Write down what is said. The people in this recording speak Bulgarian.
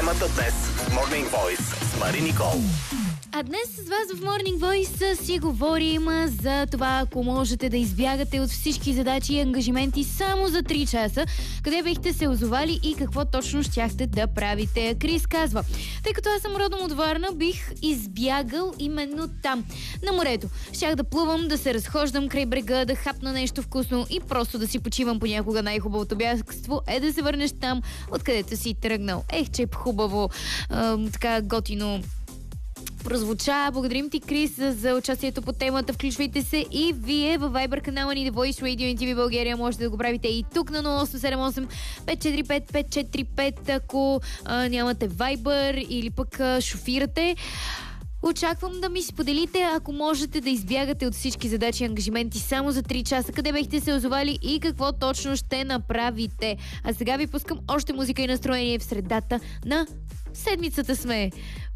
Темата днес в Morning Voice с Мари Никол. А днес с вас в Morning Voice си говорим за това, ако можете да избягате от всички задачи и ангажименти само за 3 часа, къде бихте се озовали и какво точно щяхте да правите. Крис казва: тъй като аз съм родом от Варна, бих избягал именно там, на морето. Щях да плувам, да се разхождам край брега, да хапна нещо вкусно и просто да си почивам. Понякога най-хубавото бягство е да се върнеш там, откъдето си тръгнал. Че хубаво, така готино прозвуча. Благодарим ти, Крис, за участието по темата. Включвайте се и вие във Viber канала ни The Voice Radio и TV България. Можете да го правите и тук на 0878 545 545, ако нямате Viber или пък шофирате. Очаквам да ми споделите, ако можете да избягате от всички задачи и ангажименти само за 3 часа, къде бихте се озовали и какво точно ще направите. А сега ви пускам още музика и настроение в средата на седмицата сме.